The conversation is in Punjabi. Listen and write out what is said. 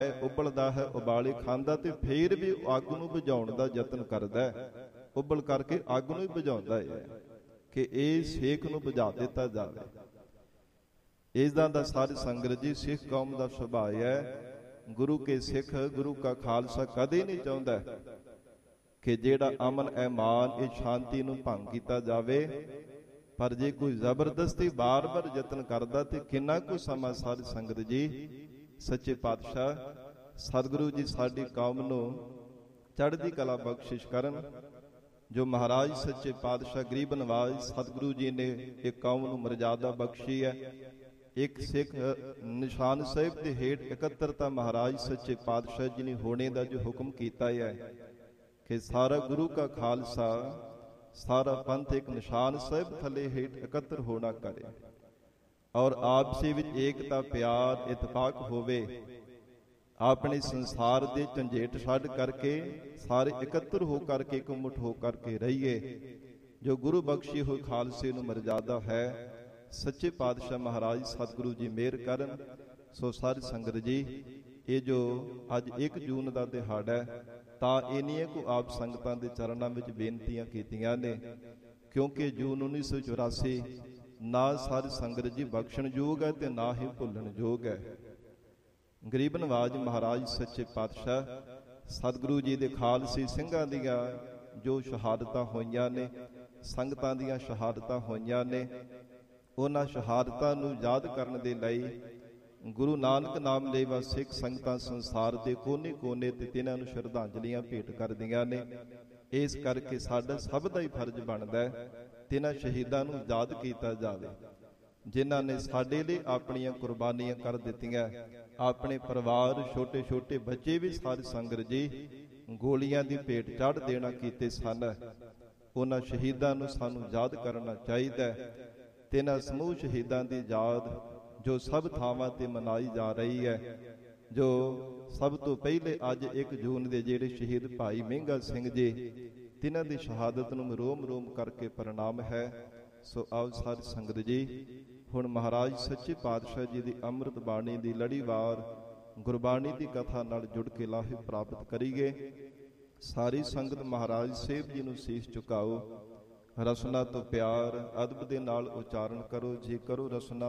ਉਬਲਦਾ ਹੈ, ਉਬਾਲੇ ਖਾਂਦਾ ਤੇ ਫੇਰ ਵੀ ਅੱਗ ਨੂੰ ਬੁਝਾਉਣ ਦਾ ਯਤਨ ਕਰਦਾ ਹੈ। ਉਬਲ ਕਰਕੇ ਅੱਗ ਨੂੰ ਹੀ ਬੁਝਾਉਂਦਾ ਹੈ ਕਿ ਇਹ ਸੇਕ ਨੂੰ ਬੁਝਾ ਦਿੱਤਾ ਜਾਵੇ। ਇਸਦਾ ਦਾ ਸਾਧ ਸੰਗਤ ਜੀ ਸਿੱਖ ਕੌਮ ਦਾ ਸੁਭਾਅ ਹੈ। ਗੁਰੂ ਕੇ ਸਿੱਖ, ਗੁਰੂ ਕਾ ਖਾਲਸਾ ਕਦੇ ਨਹੀਂ ਚਾਹੁੰਦਾ ਕਿ ਜਿਹੜਾ ਅਮਨ ਐਮਾਨ, ਇਹ ਸ਼ਾਂਤੀ ਨੂੰ ਭੰਗ ਕੀਤਾ ਜਾਵੇ। ਪਰ ਜੇ ਕੋਈ ਜ਼ਬਰਦਸਤੀ ਬਾਰ-ਬਾਰ ਯਤਨ ਕਰਦਾ ਤੇ ਕਿੰਨਾ ਕੁ ਸਮਾਂ ਸਾਧ ਸੰਗਤ ਜੀ ਸੱਚੇ ਪਾਤਸ਼ਾਹ ਸਤਿਗੁਰੂ ਜੀ ਸਾਡੀ ਕੌਮ ਨੂੰ ਚੜ੍ਹਦੀ ਕਲਾ ਬਖਸ਼ਿਸ਼ ਕਰਨ। ਜੋ ਮਹਾਰਾਜ ਸੱਚੇ ਪਾਤਸ਼ਾਹ ਗਰੀਬ ਨਵਾਜ਼ ਸਤਿਗੁਰੂ ਜੀ ਨੇ ਇਹ ਕੌਮ ਨੂੰ ਮਰਜ਼ਾਦਾ ਬਖਸ਼ੀ ਹੈ। ਇੱਕ ਸਿੱਖ ਨਿਸ਼ਾਨ ਸਾਹਿਬ ਦੇ ਹੇਠ ਇਕੱਤਰਤਾ ਮਹਾਰਾਜ ਸੱਚੇ ਪਾਤਸ਼ਾਹ ਜੀ ਨੇ ਹੋਣੇ ਦਾ ਜੋ ਹੁਕਮ ਕੀਤਾ ਹੈ ਕਿ ਸਾਰਾ ਗੁਰੂ ਕਾ ਖਾਲਸਾ, ਸਾਰਾ ਪੰਥ ਇੱਕ ਨਿਸ਼ਾਨ ਸਾਹਿਬ ਥੱਲੇ ਹੇਠ ਇਕੱਤਰ ਹੋਣਾ ਕਰੇ ਔਰ ਆਪਸੇ ਵਿੱਚ ਏਕਤਾ, ਪਿਆਰ, ਇਤਫਾਕ ਹੋਵੇ। ਆਪਣੇ ਸੰਸਾਰ ਦੇ ਝੰਜੇਟ ਛੱਡ ਕਰਕੇ ਸਾਰੇ ਇਕੱਤਰ ਹੋ ਕਰਕੇ ਇਕਮੁੱਠ ਹੋ ਕਰਕੇ ਰਹੀਏ। ਜੋ ਗੁਰੂ ਬਖਸ਼ੀ ਹੋਏ ਖਾਲਸੇ ਨੂੰ ਮਰਜ਼ਾਦਾ ਹੈ, ਸੱਚੇ ਪਾਤਸ਼ਾਹ ਮਹਾਰਾਜ ਸਤਿਗੁਰੂ ਜੀ ਮਿਹਰ ਕਰਨ। ਸੋ ਸਾਧ ਸੰਗਤ ਜੀ, ਇਹ ਜੋ ਅੱਜ 1 ਜੂਨ ਦਾ ਦਿਹਾੜਾ ਹੈ, ਤਾਂ ਇੰਨੀਆਂ ਕੁ ਆਪ ਸੰਗਤਾਂ ਦੇ ਚਰਨਾਂ ਵਿੱਚ ਬੇਨਤੀਆਂ ਕੀਤੀਆਂ ਨੇ, ਕਿਉਂਕਿ ਜੂਨ 1984 ਨਾ ਸਾਧ ਸੰਗਤ ਜੀ ਬਖਸ਼ਣ ਯੋਗ ਹੈ ਤੇ ਨਾ ਹੀ ਭੁੱਲਣ ਯੋਗ ਹੈ। ਗਰੀਬ ਨਵਾਜ਼ ਮਹਾਰਾਜ ਸੱਚੇ ਪਾਤਸ਼ਾਹ ਸਤਿਗੁਰੂ ਜੀ ਦੇ ਖਾਲਸੀ ਸਿੰਘਾਂ ਦੀਆਂ ਜੋ ਸ਼ਹਾਦਤਾਂ ਹੋਈਆਂ ਨੇ, ਸੰਗਤਾਂ ਦੀਆਂ ਸ਼ਹਾਦਤਾਂ ਹੋਈਆਂ ਨੇ, ਉਹਨਾਂ ਸ਼ਹਾਦਤਾਂ ਨੂੰ ਯਾਦ ਕਰਨ ਦੇ ਲਈ ਗੁਰੂ ਨਾਨਕ ਨਾਮ ਲੇਵਾ ਸਿੱਖ ਸੰਗਤਾਂ ਸੰਸਾਰ ਦੇ ਕੋਨੇ-ਕੋਨੇ ਤੇ ਤਿਨਾਂ ਨੂੰ ਸ਼ਰਧਾਂਜਲੀਆਂ ਭੇਟ ਕਰਦੀਆਂ ਨੇ। ਇਸ ਕਰਕੇ ਸਾਡਾ ਸਭ ਦਾ ਹੀ ਫਰਜ਼ ਬਣਦਾ ਹੈ ਤਿਨਾਂ ਸ਼ਹੀਦਾਂ ਨੂੰ ਯਾਦ ਕੀਤਾ ਜਾਵੇ, ਜਿਨ੍ਹਾਂ ਨੇ ਸਾਡੇ ਲਈ ਆਪਣੀਆਂ ਕੁਰਬਾਨੀਆਂ ਕਰ ਦਿੱਤੀਆਂ। ਆਪਣੇ ਪਰਿਵਾਰ, ਛੋਟੇ-ਛੋਟੇ ਬੱਚੇ ਵੀ ਸਾਧ ਸੰਗਤ ਜੀ ਗੋਲੀਆਂ ਦੀ ਭੇਟ ਚੜ੍ਹ ਦੇਣਾ ਕੀਤੇ ਸਨ। ਉਹਨਾਂ ਸ਼ਹੀਦਾਂ ਨੂੰ ਸਾਨੂੰ ਯਾਦ ਕਰਨਾ ਚਾਹੀਦਾ ਹੈ। ਤਿੰਨਾਂ ਸਮੂਹ ਸ਼ਹੀਦਾਂ ਦੀ ਯਾਦ ਜੋ ਸਭ ਥਾਵਾਂ ਤੇ ਮਨਾਈ ਜਾ ਰਹੀ ਹੈ। ਜੋ ਸਭ ਤੋਂ ਪਹਿਲੇ ਅੱਜ 1 ਜੂਨ ਦੇ ਜਿਹੜੇ ਸ਼ਹੀਦ ਭਾਈ ਮਹਿੰਗਾ ਸਿੰਘ ਜੀ, ਤਿਨਾਂ ਦੀ ਸ਼ਹਾਦਤ ਨੂੰ ਰੋਮ-ਰੋਮ ਕਰਕੇ ਪ੍ਰਣਾਮ ਹੈ। ਸੋ ਆਓ ਸਾਧ ਸੰਗਤ ਜੀ, ਹੁਣ ਮਹਾਰਾਜ ਸੱਚੇ ਪਾਤਸ਼ਾਹ ਜੀ ਦੀ ਅੰਮ੍ਰਿਤ ਬਾਣੀ ਦੀ ਲੜੀਵਾਰ ਗੁਰਬਾਣੀ ਦੀ ਕਥਾ ਨਾਲ ਜੁੜ ਕੇ ਲਾਹੇ ਪ੍ਰਾਪਤ ਕਰੀਏ। ਸਾਰੀ ਸੰਗਤ ਮਹਾਰਾਜ ਸਾਹਿਬ ਜੀ ਨੂੰ ਸੀਸ ਝੁਕਾਓ। ਰਸਨਾ ਤੋਂ ਪਿਆਰ ਅਦਬ ਦੇ ਨਾਲ ਉਚਾਰਨ ਕਰੋ। ਜੇ ਕਰੋ ਰਸਨਾ